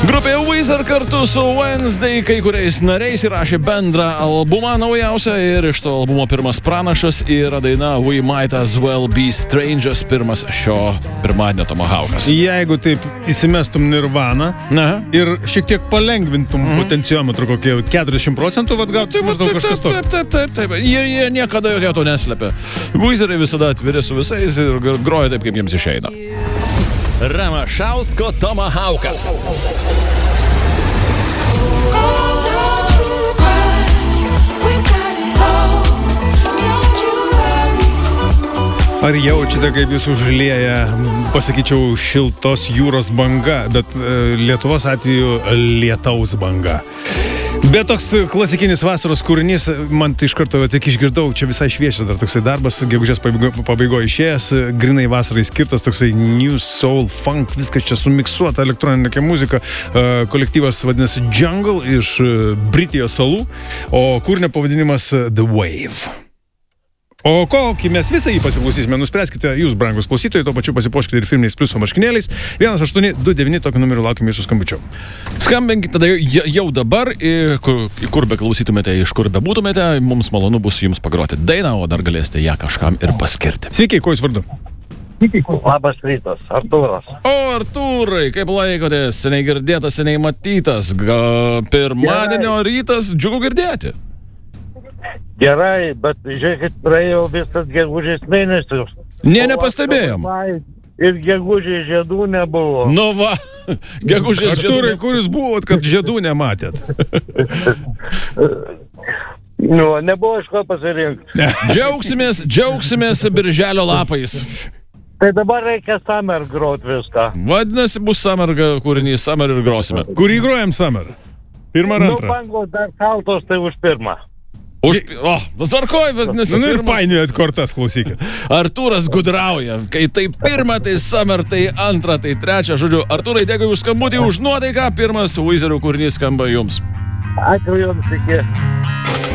Grupė Weezer kartu su Wednesday kai kuriais nariais įrašė bendrą albumą naujausią ir iš to albumo pirmas pranašas yra daina We Might As Well Be Strangers, pirmas šio pirmadienio Tomahawkas. Jeigu taip įsimestum Nirvaną ir šiek tiek palengvintum potenciometrų kokie 40%, vat gautum maždaug kažkas to. Taip. Jie niekada to neslepia. Weezerai visada atviri su visais ir groja taip, kaip jiems išeina. Ramašausko Tomahawkas. Ar jaučiate, kaip jūs užlieja, pasakyčiau, šiltos jūros banga, bet Lietuvos atveju lietaus banga. Bet toks klasikinis vasaros kūrinys, man tai iš karto tik išgirdau, čia visai šviečias dar toksai darbas, gegužės pabaigoje išėjęs, grinai vasarai skirtas, toksai new soul, funk, viskas čia sumiksuota, elektroninė muzika, kolektyvas vadinasi Jungle iš Britijos salų, o kūrinio pavadinimas The Wave. O kokį mes visą jį pasiklausysime, nuspręskite jūs, brangus klausytojai, to pačiu pasipuoškite ir filminiais pliuso marškinėliais. 1829 tokiu numeriu laukiame jūsų skambučio. Skambinkite tada jau dabar, kur be klausytumėte, iš kur be būtumėte, mums malonu bus jums pagroti dainą, o dar galėsite ją kažkam ir paskirti. Sveiki, kuo jūs vardu? Labas rytas, Artūras. O, Artūrai, kaip laikotės? Seniai girdėtas, seniai matytas. Pirmadienio rytas, džiugu girdėti. Gerai, bet žiūrėkit, praėjo visas gegužės mėnesius. Nepastebėjom. Ir gegužės žiedų nebuvo. Nu va, gegužės žiedų. Artūrai, kur jūs buvot, kad žiedų nematėt? Nebuvo iš ko pasirinkti. Džiaugsimės birželio lapais. Tai dabar reikia Summer grot viską. Vadinasi, bus Summer kūrinys, Summer ir grosime. Kurį grojam Summer? Pirmą ar antrą? Bangos dar šaltos, tai už pirmą. Tvarkoj, vadinasi, ir painiojat kortas, klausykit. Artūras gudrauja. Kai tai pirmą, tai Summer, tai antrą, tai trečią. Žodžiu, Artūrai, dėkui už skambutį, už nuotaiką. Pirmas Weezerių kūrinys skamba jums. Ačiū jums, iki.